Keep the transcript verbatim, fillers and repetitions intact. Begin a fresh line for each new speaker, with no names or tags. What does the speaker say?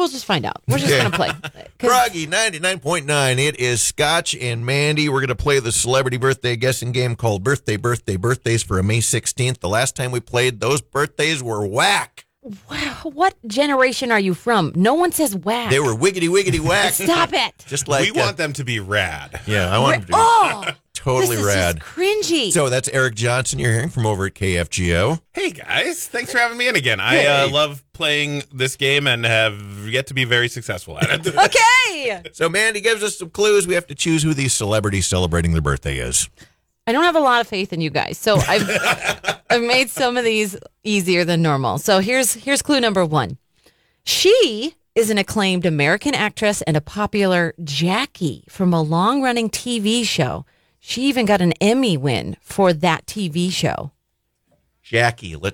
we'll just find out. We're just
Yeah.
going to play. 'Cause-
Froggy ninety-nine point nine. It is Scotch and Mandy. We're going to play the celebrity birthday guessing game called Birthday, Birthday, Birthdays for a May sixteenth. The last time we played, those birthdays were whack.
Wow, what generation are you from? No one says whack.
They were wiggity, wiggity whack.
Stop it.
Just like,
we
uh,
want them to be rad.
yeah, I want them to be
Oh,
totally
this is
rad.
just cringy.
So that's Eric Johnson you're hearing from over at K F G O.
Hey guys, thanks for having me in again. I uh, love playing this game and have yet to be very successful at it.
Okay.
So Mandy gives us some clues. We have to choose who these celebrities celebrating their birthday is.
I don't have a lot of faith in you guys, so I've I've made some of these easier than normal. So here's here's clue number one. She is an acclaimed American actress and a popular Jackie from a long-running T V show. She even got an Emmy win for that T V show.
Jackie. Let's